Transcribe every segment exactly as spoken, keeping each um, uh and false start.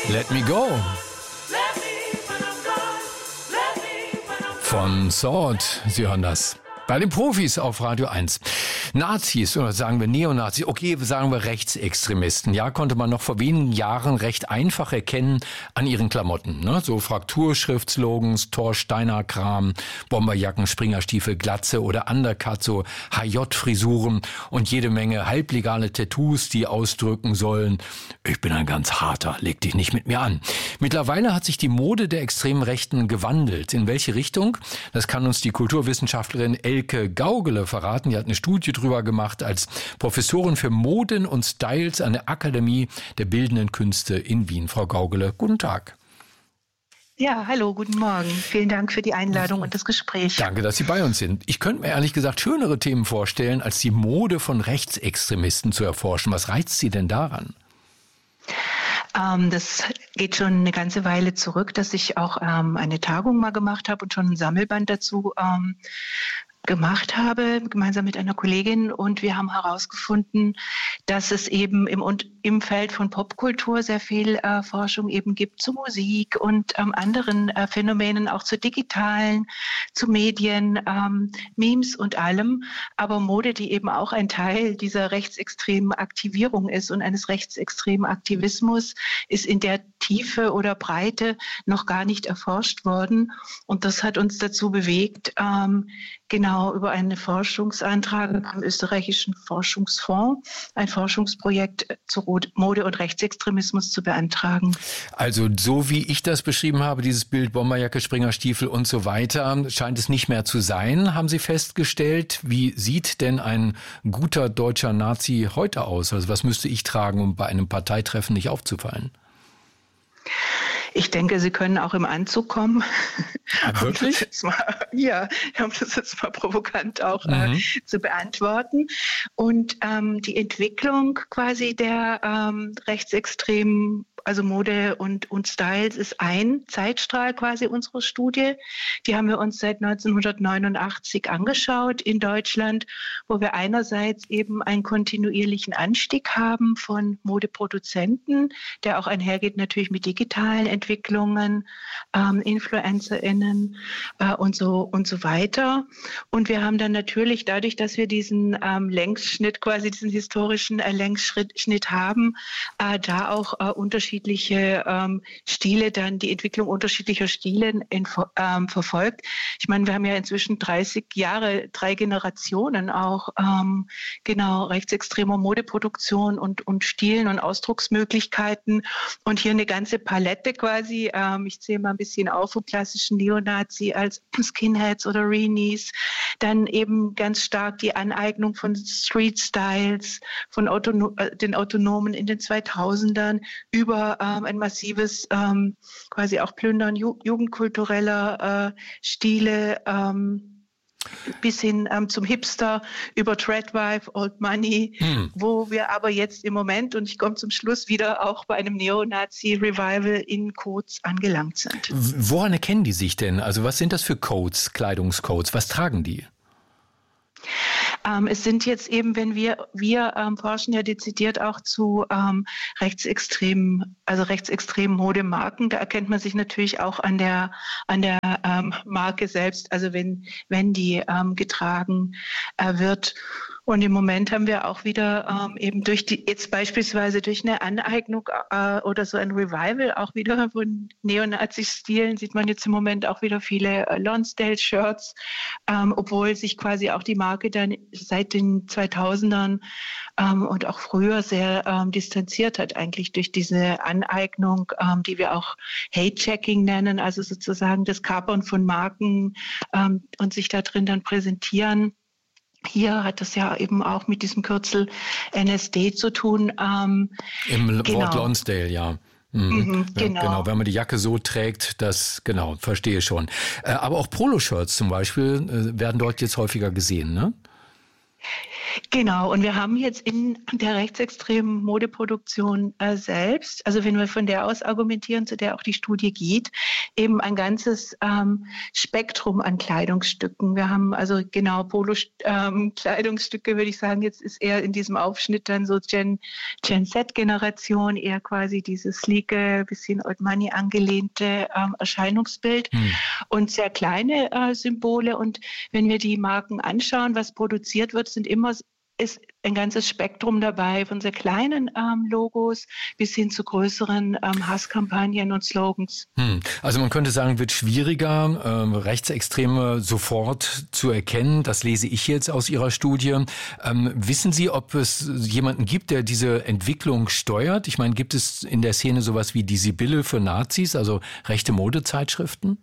Let Me Go von Sword. Sie hören das bei den Profis auf Radio eins. Nazis, oder sagen wir Neonazis, okay, sagen wir Rechtsextremisten, ja, konnte man noch vor wenigen Jahren recht einfach erkennen an ihren Klamotten, ne? So Frakturschriftslogans, Thor-Steiner-Kram, Bomberjacken, Springerstiefel, Glatze oder Undercut, so H J-Frisuren und jede Menge halblegale Tattoos, die ausdrücken sollen: Ich bin ein ganz harter, leg dich nicht mit mir an. Mittlerweile hat sich die Mode der extremen Rechten gewandelt. In welche Richtung? Das kann uns die Kulturwissenschaftlerin Elke Gaugele verraten. Die hat eine Studie drüber gemacht als Professorin für Moden und Styles an der Akademie der Bildenden Künste in Wien. Frau Gaugele, guten Tag. Ja, hallo, guten Morgen. Vielen Dank für die Einladung und das Gespräch. Danke, dass Sie bei uns sind. Ich könnte mir ehrlich gesagt schönere Themen vorstellen, als die Mode von Rechtsextremisten zu erforschen. Was reizt Sie denn daran? Ähm, das geht schon eine ganze Weile zurück, dass ich auch ähm, eine Tagung mal gemacht habe und schon ein Sammelband dazu ähm, gemacht habe, gemeinsam mit einer Kollegin, und wir haben herausgefunden, dass es eben im, im Feld von Popkultur sehr viel äh, Forschung eben gibt zu Musik und ähm, anderen äh, Phänomenen, auch zu digitalen, zu Medien, ähm, Memes und allem, aber Mode, die eben auch ein Teil dieser rechtsextremen Aktivierung ist und eines rechtsextremen Aktivismus, ist in der Tiefe oder Breite noch gar nicht erforscht worden, und das hat uns dazu bewegt, ähm, genau über einen Forschungsantrag am österreichischen Forschungsfonds ein Forschungsprojekt zu Mode und Rechtsextremismus zu beantragen. Also so wie ich das beschrieben habe, dieses Bild Bomberjacke, Springerstiefel und so weiter, scheint es nicht mehr zu sein, haben Sie festgestellt. Wie sieht denn ein guter deutscher Nazi heute aus? Also was müsste ich tragen, um bei einem Parteitreffen nicht aufzufallen? Ich denke, Sie können auch im Anzug kommen. Ah, wirklich? Um das mal, ja, um das jetzt mal provokant auch mhm. äh, zu beantworten. Und ähm, die Entwicklung quasi der ähm, rechtsextremen, also Mode und, und Styles, ist ein Zeitstrahl quasi unserer Studie. Die haben wir uns seit neunzehnhundertneunundachtzig angeschaut in Deutschland, wo wir einerseits eben einen kontinuierlichen Anstieg haben von Modeproduzenten, der auch einhergeht natürlich mit digitalen Entwicklungen, ähm, InfluencerInnen äh, und so und so weiter. Und wir haben dann natürlich dadurch, dass wir diesen ähm, Längsschnitt, quasi diesen historischen äh, Längsschnitt haben, äh, da auch äh, unterschiedliche ähm, Stile, dann die Entwicklung unterschiedlicher Stile in, ähm, verfolgt. Ich meine, wir haben ja inzwischen dreißig Jahre, drei Generationen auch ähm, genau rechtsextremer Modeproduktion und, und Stilen und Ausdrucksmöglichkeiten, und hier eine ganze Palette quasi. Ähm, ich zähle mal ein bisschen auf vom klassischen Neonazi als Skinheads oder Reenies, dann eben ganz stark die Aneignung von Street Styles, von Autono- äh, den Autonomen in den zweitausendern über ähm, ein massives ähm, quasi auch Plündern ju- jugendkultureller äh, Stile, ähm, bis hin ähm, zum Hipster über Tradwife, Old Money, hm. wo wir aber jetzt im Moment, und ich komme zum Schluss, wieder auch bei einem Neonazi-Revival in Codes angelangt sind. Woran erkennen die sich denn? Also was sind das für Codes, Kleidungscodes? Was tragen die? Ähm, es sind jetzt eben, wenn wir, wir ähm, forschen ja dezidiert auch zu ähm, rechtsextremen, also rechtsextremen Modemarken. Da erkennt man sich natürlich auch an der, an der ähm, Marke selbst, also wenn, wenn die ähm, getragen äh, wird. Und im Moment haben wir auch wieder ähm, eben durch die, jetzt beispielsweise durch eine Aneignung äh, oder so ein Revival auch wieder von Neonazi-Stilen, sieht man jetzt im Moment auch wieder viele äh, Lonsdale-Shirts, ähm, obwohl sich quasi auch die Marke dann seit den zweitausendern ähm, und auch früher sehr ähm, distanziert hat, eigentlich durch diese Aneignung, ähm, die wir auch Hate-Checking nennen, also sozusagen das Kapern von Marken ähm, und sich da drin dann präsentieren. Hier hat das ja eben auch mit diesem Kürzel N S D zu tun. Ähm, Im genau. Wort Lonsdale, ja. Mhm. Mhm, ja. genau. Genau, wenn man die Jacke so trägt, das, genau, verstehe schon. Äh, aber auch Poloshirts zum Beispiel äh, werden dort jetzt häufiger gesehen, ne? Genau, und wir haben jetzt in der rechtsextremen Modeproduktion äh, selbst, also wenn wir von der aus argumentieren, zu der auch die Studie geht, eben ein ganzes ähm, Spektrum an Kleidungsstücken. Wir haben also genau Polo-Kleidungsstücke, ähm, würde ich sagen, jetzt ist eher in diesem Aufschnitt dann so Gen, Gen Z-Generation, eher quasi dieses sleeke, bisschen Old Money angelehnte ähm, Erscheinungsbild hm. und sehr kleine äh, Symbole. Und wenn wir die Marken anschauen, was produziert wird, sind immer ist ein ganzes Spektrum dabei, von sehr kleinen ähm, Logos bis hin zu größeren ähm, Hasskampagnen und Slogans. Hm. Also man könnte sagen, wird schwieriger, ähm, Rechtsextreme sofort zu erkennen. Das lese ich jetzt aus Ihrer Studie. Ähm, wissen Sie, ob es jemanden gibt, der diese Entwicklung steuert? Ich meine, gibt es in der Szene sowas wie die Sibylle für Nazis, also rechte Modezeitschriften?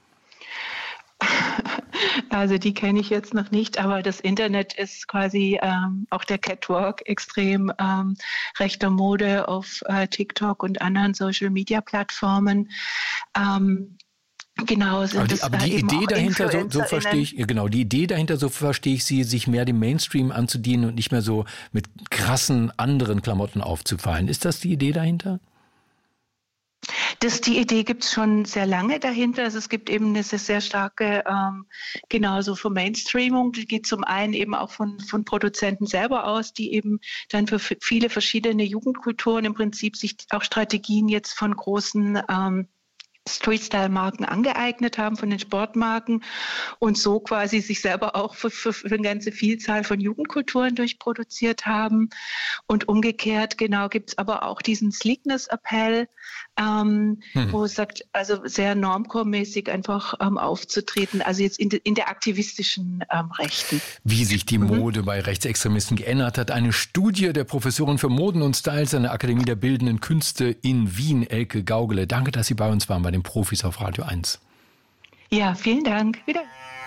Also die kenne ich jetzt noch nicht, aber das Internet ist quasi ähm, auch der Catwalk extrem ähm, rechter Mode auf äh, TikTok und anderen Social-Media-Plattformen. Ähm, Genau, sind aber die, das aber die Idee dahinter, so, so verstehe ich, genau, die Idee dahinter, so verstehe ich sie, sich mehr dem Mainstream anzudienen und nicht mehr so mit krassen anderen Klamotten aufzufallen. Ist das die Idee dahinter? Das, die Idee gibt es schon sehr lange dahinter. Also es gibt eben eine sehr, sehr starke, ähm, genauso von Mainstreamung. Die geht zum einen eben auch von, von Produzenten selber aus, die eben dann für viele verschiedene Jugendkulturen im Prinzip sich auch Strategien jetzt von großen ähm, Street-Style-Marken angeeignet haben, von den Sportmarken und so quasi sich selber auch für, für, für eine ganze Vielzahl von Jugendkulturen durchproduziert haben. Und umgekehrt, genau, gibt es aber auch diesen Sleekness-Appell, ähm, hm. wo es sagt, also sehr normcore-mäßig einfach ähm, aufzutreten, also jetzt in, de, in der aktivistischen ähm, Rechten. Wie sich die Mode mhm. bei Rechtsextremisten geändert hat. Eine Studie der Professorin für Moden und Styles an der Akademie der Bildenden Künste in Wien, Elke Gaugele. Danke, dass Sie bei uns waren, bei den Profis auf Radio eins. Ja, vielen Dank. Wieder.